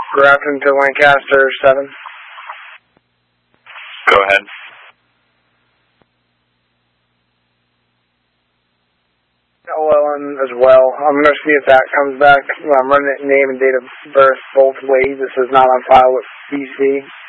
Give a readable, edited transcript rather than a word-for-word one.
Grafton to Lancaster 7. Go ahead. OLN as well. I'm going to see if that comes back. I'm running it name and date of birth both ways. This is not on file with BC.